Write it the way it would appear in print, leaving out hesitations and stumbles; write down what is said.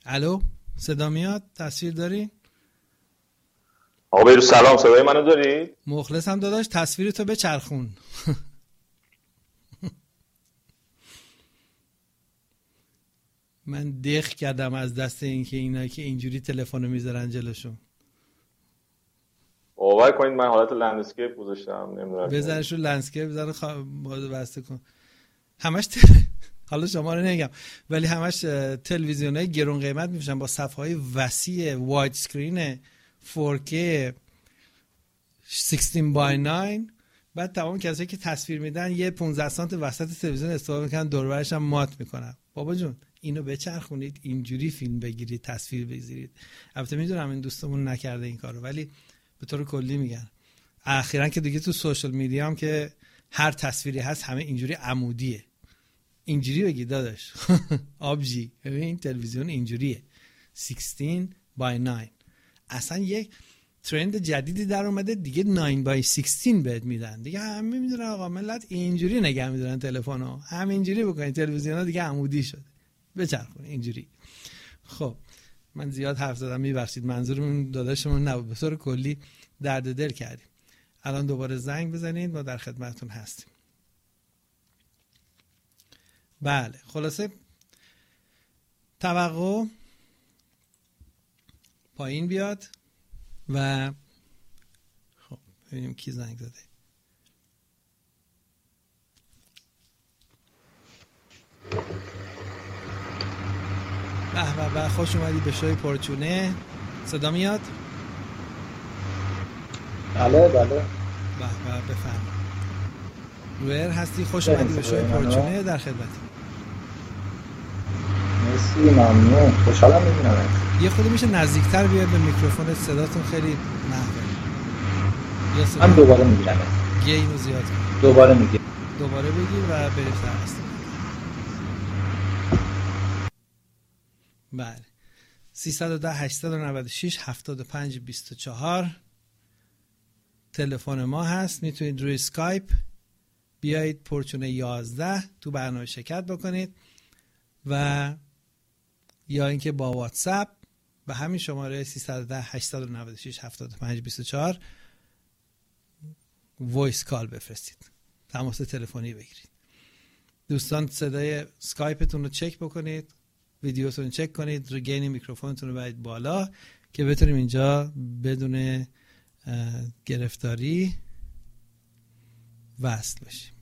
الو، صدا میاد؟ تصویر داری؟ آقا بیرو سلام، صدای منو داری؟ مخلصم داداش، تصویرتو بچرخون. من دق کردم از دست اینکه اینا که اینجوری تلفنو میذارن جلوشون. باور کنید من حالت لندسکیپ گذاشتم، نمیدونم بذارش رو لندسکیپ، بذار بسته کن. همش حالا شما رو نگم، ولی همش تلویزیونای گرون قیمت میفروشن با صفحه‌های وسیع، واید اسکرین 4K 16:9. بعد تمام کسایی که تصویر میدن یه 15 سانت وسط تلویزیون استفاده میکنن، دور و برش هم مات میکنن. بابا جون اینو بچرخونید، اینجوری فیلم بگیرید، تصویر بگیرید. البته میدونم این دوستمون نکرده این کارو، ولی به طور کلی میگن اخیراً که دیگه تو سوشال میدیا هم که هر تصویری هست همه اینجوری عمودیه. اینجوری بگی داداش. آبجی ببین این تلویزیون اینجوریه 16:9. اصلا یک ترند جدیدی در اومده دیگه، 9:16 بهت میدن دیگه. همه میدونن آقا ملت اینجوری نگه میدارن تلفنو، همینجوری بکنین. تلویزیونا دیگه عمودی شده، بچرخون اینجوری. خب من زیاد حرف زدم، میبخشید، منظورمون داداشمون نبود، به طور کلی درد دل کردیم. الان دوباره زنگ بزنید، ما در خدمتتون هستیم. بله خلاصه توقع پایین بیاد و خب ببینیم کی زنگ زده. به خوش اومدید به شوی پرچونه. صدا میاد؟ بله بفرمایید. رویر هستی، خوش اومدی به شوی پرچونه، در خدمتی. مرسی، ممنون، خوشحالم میبینم. یه خود میشه نزدیکتر بیاد به میکروفون، صداتون خیلی محوه. من دوباره میگیرم، گینو زیاد کن. دوباره بگیر و بریم سر هستیم. بله 310-896-75-24 تلفن ما هست. میتونید روی اسکایپ بیایید پرچونه 11 تو برنامه شرکت بکنید، و یا اینکه با واتساپ به همین شماره 310-896-75-24 وایس کال بفرستید، تماس تلفنی بگیرید. دوستان صدای اسکایپتون رو چک بکنید، ویدیوتون رو چک کنید، رو گین میکروفونتون رو برید بالا که بتونیم اینجا بدون گرفتاری وصل بشیم.